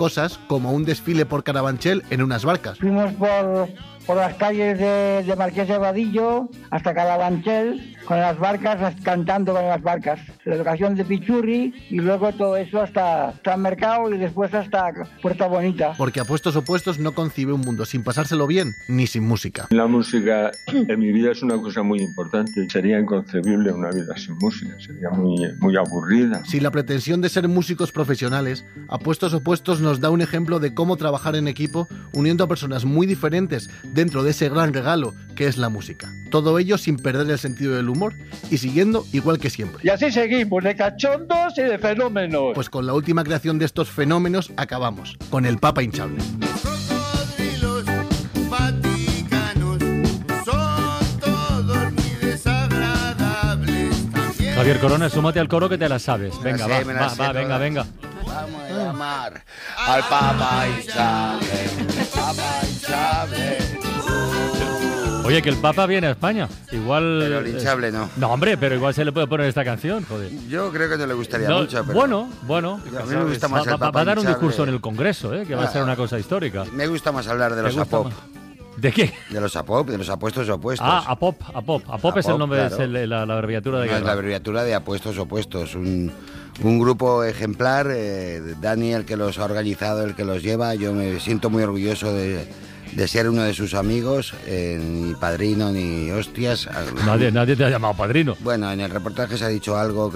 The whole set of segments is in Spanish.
Cosas como un desfile por Carabanchel en unas barcas. Fuimos por las calles de Marqués de Vadillo hasta Carabanchel con las barcas, cantando con las barcas. La educación de Pichurri y luego todo eso hasta el mercado y después hasta Puerta Bonita. Porque Apuestos Opuestos no concibe un mundo sin pasárselo bien ni sin música. La música en mi vida es una cosa muy importante. Sería inconcebible una vida sin música, sería muy aburrida. Sin la pretensión de ser músicos profesionales, Apuestos Opuestos nos da un ejemplo de cómo trabajar en equipo uniendo a personas muy diferentes dentro de ese gran regalo que es la música. Todo ello sin perder el sentido del humor y siguiendo igual que siempre. Y así seguimos, de cachondos y de fenómenos. Pues con la última creación de estos fenómenos acabamos, con el Papa hinchable. Cocodrilos vaticanos son todos muy desagradables. También Javier Corona, súmate al coro que te la sabes. Me Venga, la sé, me la sé, venga. vamos a llamar al Papa hinchable. Papa hinchable. Oye, que el Papa viene a España. Igual. Pero el hinchable no. No, hombre, pero igual se le puede poner esta canción, joder. Yo creo que no le gustaría No, mucho, pero... Bueno. A mí me gusta más el Papa Va a dar un hinchable. discurso en el Congreso, que va a ser una cosa histórica. Me gusta más hablar de los ¿Te gusta APOP. más? ¿De qué? De los APOP, de los apuestos opuestos. APOP. APOP es el nombre, claro. es la abreviatura de No, guerra. es la abreviatura de apuestos opuestos. Un grupo ejemplar. Dani, el que los ha organizado, el que los lleva. Yo me siento muy orgulloso de ser uno de sus amigos, ni padrino ni hostias. Nadie te ha llamado padrino. Bueno, en el reportaje se ha dicho algo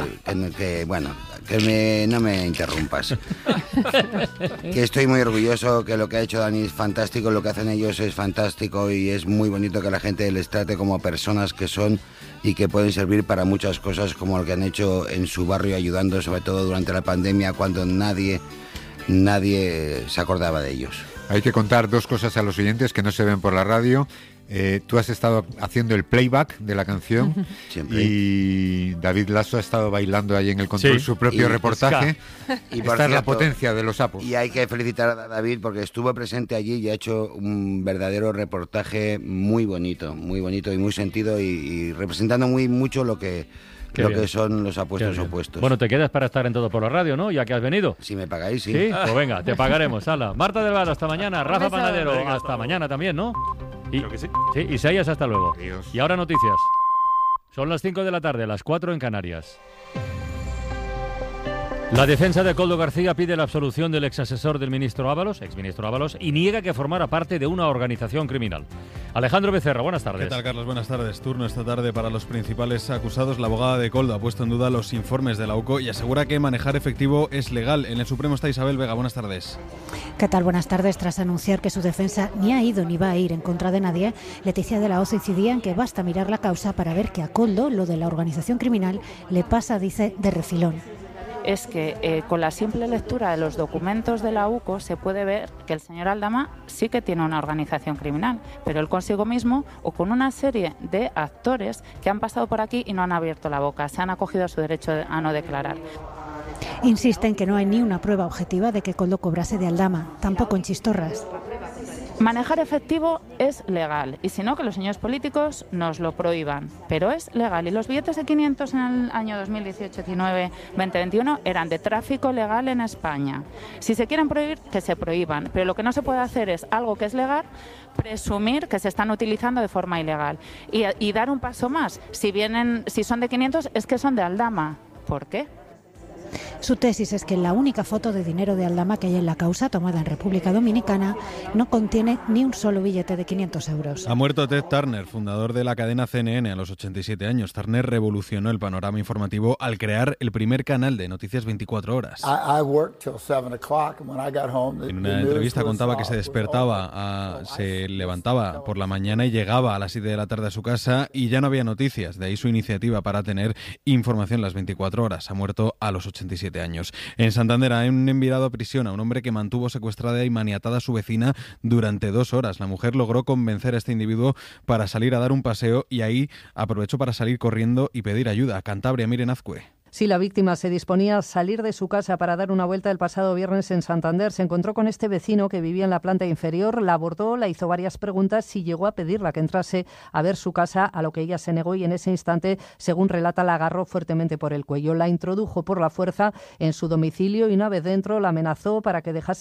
no me interrumpas. Que estoy muy orgulloso, que lo que ha hecho Dani es fantástico, lo que hacen ellos es fantástico y es muy bonito que la gente les trate como personas que son y que pueden servir para muchas cosas, como lo que han hecho en su barrio ayudando, sobre todo durante la pandemia, cuando nadie se acordaba de ellos. Hay que contar dos cosas a los oyentes que no se ven por la radio. Tú has estado haciendo el playback de la canción. Siempre. Y David Lasso ha estado bailando ahí en el control su propio reportaje. Y esta es la potencia de los sapos. Y hay que felicitar a David porque estuvo presente allí y ha hecho un verdadero reportaje muy bonito y muy sentido y representando muy mucho lo que son los apuestos opuestos. Bueno, te quedas para estar en Todo por la Radio, ¿no? Ya que has venido. Si me pagáis, sí. ¿Sí? Pues venga, te pagaremos. Hala. Marta del Val, hasta mañana. Rafa Panadero, hasta mañana también, ¿no? Creo que sí. Sí, Isaías, hasta luego. Adiós. Y ahora noticias. Son las 5 de la tarde, las 4 en Canarias. La defensa de Koldo García pide la absolución del exministro Ábalos, y niega que formara parte de una organización criminal. Alejandro Becerra, buenas tardes. ¿Qué tal, Carlos? Buenas tardes. Turno esta tarde para los principales acusados. La abogada de Koldo ha puesto en duda los informes de la UCO y asegura que manejar efectivo es legal. En el Supremo está Isabel Vega. Buenas tardes. ¿Qué tal? Buenas tardes. Tras anunciar que su defensa ni ha ido ni va a ir en contra de nadie, Leticia de la Hoz incidía en que basta mirar la causa para ver que a Koldo lo de la organización criminal le pasa, dice, de refilón. Es que con la simple lectura de los documentos de la UCO se puede ver que el señor Aldama sí que tiene una organización criminal, pero él consigo mismo o con una serie de actores que han pasado por aquí y no han abierto la boca, se han acogido a su derecho a no declarar. Insisten que no hay ni una prueba objetiva de que Koldo cobrase de Aldama, tampoco en Chistorras. Manejar efectivo es legal y si no, que los señores políticos nos lo prohíban, pero es legal y los billetes de 500 en el año 2018, 19, 2021 eran de tráfico legal en España. Si se quieren prohibir, que se prohíban, pero lo que no se puede hacer es algo que es legal, presumir que se están utilizando de forma ilegal y dar un paso más. Si son de 500 es que son de Aldama. ¿Por qué? Su tesis es que la única foto de dinero de Aldama que hay en la causa, tomada en República Dominicana, no contiene ni un solo billete de 500 euros. Ha muerto Ted Turner, fundador de la cadena CNN a los 87 años. Turner revolucionó el panorama informativo al crear el primer canal de noticias 24 horas. En una entrevista contaba que se se levantaba por la mañana y llegaba a las 7 de la tarde a su casa y ya no había noticias. De ahí su iniciativa para tener información las 24 horas. Ha muerto a los 87 años. En Santander han enviado a prisión a un hombre que mantuvo secuestrada y maniatada a su vecina durante 2 horas. La mujer logró convencer a este individuo para salir a dar un paseo y ahí aprovechó para salir corriendo y pedir ayuda. Cantabria, Miren Azcue. Sí, la víctima se disponía a salir de su casa para dar una vuelta el pasado viernes en Santander. Se encontró con este vecino que vivía en la planta inferior, la abordó, le hizo varias preguntas y llegó a pedirla que entrase a ver su casa, a lo que ella se negó y en ese instante, según relata, la agarró fuertemente por el cuello. La introdujo por la fuerza en su domicilio y una vez dentro la amenazó para que dejase